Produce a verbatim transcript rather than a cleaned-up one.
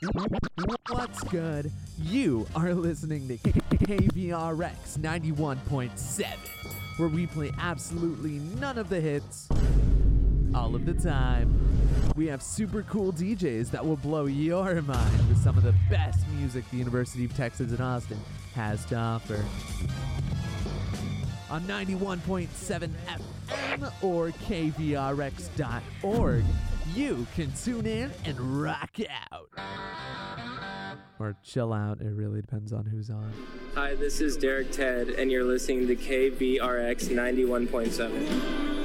What's good? You are listening to K V R X ninety-one point seven, where we play absolutely none of the hits all of the time. We have super cool D Js that will blow your mind with some of the best music the University of Texas at Austin has to offer. On ninety-one point seven F M or K V R X dot org, you can tune in and rock out. Or chill out, it really depends on who's on. Hi, this is Derek Ted, and you're listening to K V R X ninety-one point seven.